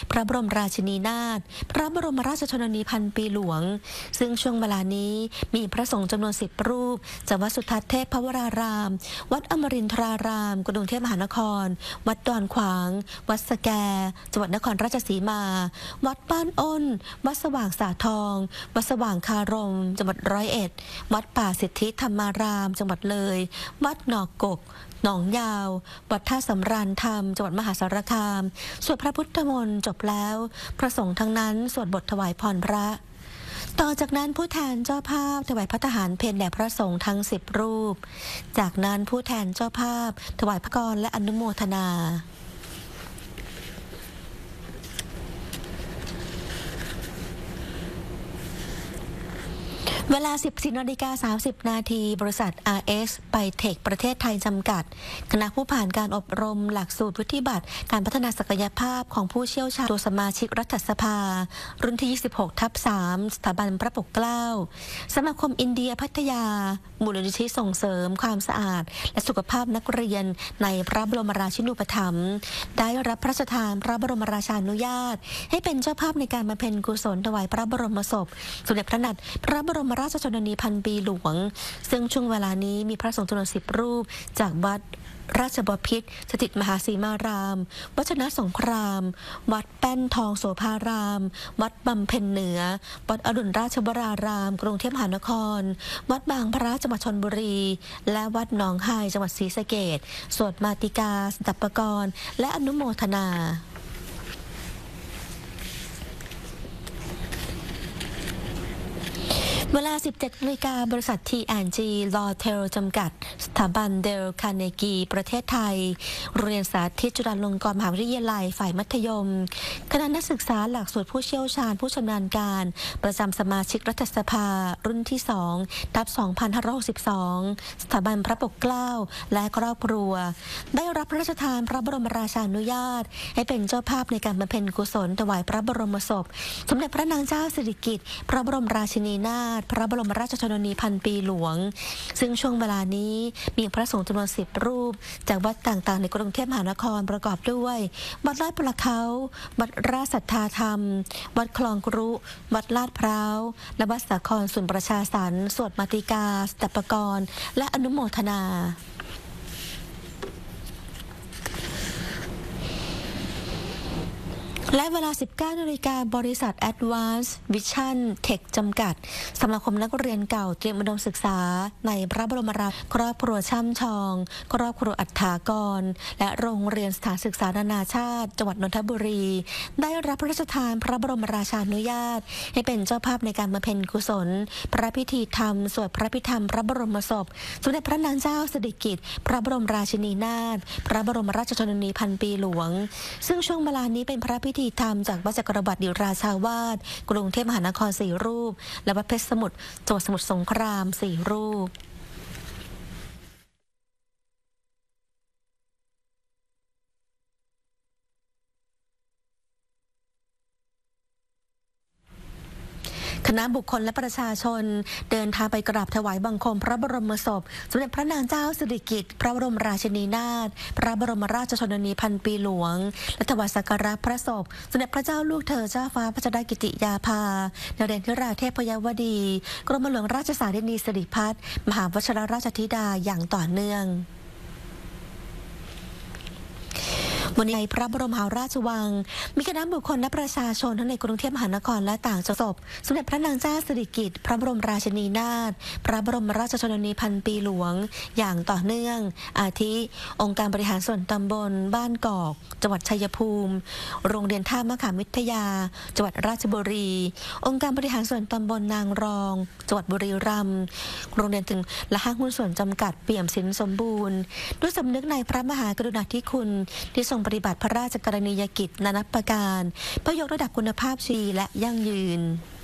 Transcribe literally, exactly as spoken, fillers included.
พระบรมราชินีนาถพระบรมราชชนนีพันปีหลวงซึ่งช่วงเวลานี้มีพระสงฆ์จำนวนสิบรูปจากวัดสุทัศน์เทพวรารามวัดอมรินทรารามกรุงเทพมหานครวัดดอนขวางวัดสแกจังหวัดนครราชสีมาวัดบ้านอ้นวัดสว่างสาทองวัดสว่างคารมจังหวัดร้อยเอ็ดวัดป่าสิทธิธรรมารามจังหวัดเลยวัดหนอกกกหนองยาววัดท่าสำราญธรรมจังหวัดมหาสารคามสวดพระพุทธมนต์จบแล้วพระสงฆ์ทั้งนั้นสวดบทถวายพรพระต่อจากนั้นผู้แทนเจ้าภาพถวายพระทหารเพลแด่พระสงฆ์ทั้งสิบรูปจากนั้นผู้แทนเจ้าภาพถวายพระกรและอนุโมทนาเวลา สิบสี่นาฬิกาสามสิบนาทีบริษัท อาร์ เอส Biotech ประเทศไทยจำกัดคณะผู้ผ่านการอบรมหลักสูตรวุฒิบัตรการพัฒนาศักยภาพของผู้เชี่ยวชาญตัวสมาชิกรัฐสภารุ่นที่ ยี่สิบหกทับสาม สถาบันพระปกเกล้าสมาคมอินเดียพัทยามูลนิธิส่งเสริมความสะอาดและสุขภาพนักเรียนในพระบรมราชินูปถัมภ์ได้รับพระราชทานพระบรมราชานุญาตให้เป็นเจ้าภาพในการบำเพ็ญกุศลถวายพระบรมศพสมเด็จพระนางพระบรมราชชนนีพันปีหลวงซึ่งช่วงเวลานี้มีพระสงฆ์จำนวนสิบรูปจากวัดราชบพิตรสถิตมหาสีมารามวัดชนะสงครามวัดแป้นทองโสภารามวัดบำเพ็ญเหนือวัดอรุณราชวรารามกรุงเทพมหานครวัดบางพระจังหวัดชลบุรีและวัดหนองไฮจังหวัดศรีสะเกษสวดมาติกาสดับปกรณ์และอนุโมทนาเวลา สิบเจ็ดนาฬิกาบริษัท ที แอนด์ จี Lawtel จำกัดสถาบันเดลคาร์เนกีประเทศไทยโรงเรียนสาธิตจุฬาลงกรณ์มหาวิทยาลัยฝ่ายมัธยมคณะนักศึกษาหลักสูตรผู้เชี่ยวชาญผู้ชำนาญการประจำสมาชิกรัฐสภารุ่นที่สองทับสองพันห้าร้อยหกสิบสองสถาบันพระปกเกล้าและครอบครัวได้รับพระราชทานพระบรมราชานุญาตให้เป็นเจ้าภาพในการบำเพ็ญกุศลถวายพระบรมศพสมเด็จพระนางเจ้าสิริกิติ์พระบรมราชินีนาถพระบรมราชชนนีพันปีหลวงซึ่งช่วงเวลานี้มีพระสงฆ์จำนวนสิบรูปจากวัดต่างๆในกรุงเทพมหานครประกอบด้วยวัดลาดประเขาวัดราชสัทธาธรรมวัดคลองกรุวัดลาดพร้าวและวัดสาครสุนประชาสรรค์สวดมาติกาสดับปกรณ์และอนุโมทนาและเวลา สิบเก้านาฬิกาบริษัท Advanced Vision Tech จำกัดสมาคมนักเรียนเก่าเตรียมอุดมศึกษาในพระบรมราชครอบครัวช่ำชองครอบครัวอัฏฐากรและโรงเรียนสถานศึกษานานาชาติจังหวัดนนทบุรีได้รับพระราชทานพระบรมราชานุญาตให้เป็นเจ้าภาพในการบำเพ็ญกุศลพระพิธีธรรมสวดพระพิธรรมพระบรมศพสมเด็จพระนางเจ้าสิริกิติ์พระบรมราชินีนาถพระบรมราชชนนีพันปีหลวงซึ่งช่วงเวลานี้เป็นพระพิธีธรรมจากวัดจักรวรรดิราชาวาสกรุงเทพมหานครสี่รูปและวัดเพชรสมุทรจังหวัดสมุทรสงครามสี่รูปคณะบุคคลและประชาชนเดินทางไปกราบถวายบังคมพระบรมศพสมเด็จพระนางเจ้าสิริกิติ์พระบรมราชินีนาถพระบรมราชชนนีพันปีหลวงและถวายสักการะพระศพสมเด็จพระเจ้าลูกเธอเจ้าฟ้าพัชรกิติยาภานเรนทิราเทพยวดีกรมหลวงราชสารินีสิริพัฒน์มหาวชิรราชธิดาอย่างต่อเนื่องวันนี้ในพระบรมมหาราชวังมีคณะบุคคลและประชาชนทั้งในกรุงเทพมหานครและต่างจังหวัดสมเด็จพระนางเจ้าสิริกิติ์พระบรมราชินีนาถพระบรมราชชนนีพันปีหลวงอย่างต่อเนื่องอาทิองค์การบริหารส่วนตำบลบ้านกอกจังหวัดชัยภูมิโรงเรียนท่ามะขามวิทยาจังหวัดราชบุรีองค์การบริหารส่วนตำบลนางรองจังหวัดบุรีรัมย์โรงเรียนถึงและห้างหุ้นส่วนจำกัดเปี่ยมสินสมบูรณ์ด้วยสำนึกในพระมหากรุณาธิคุณที่ทรงปฏิบัติพระราชกรณียกิจนานับประการเพื่อยกระดับคุณภาพชีวิตและยั่งยืน